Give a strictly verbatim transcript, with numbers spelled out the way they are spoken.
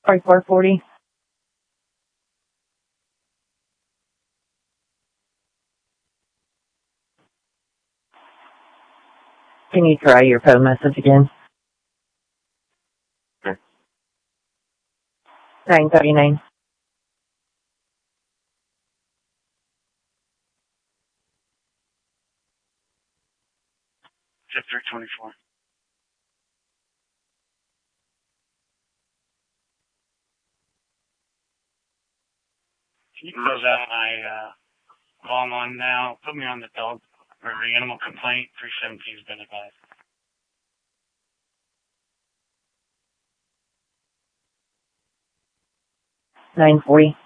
forty-four forty. Can you try your phone message again? Sure. nine thirty-nine. Zip three twenty-four. Can you close out my uh, call I'm on now? Put me on the dog or the animal complaint. three seventeen has been advised. nine forty.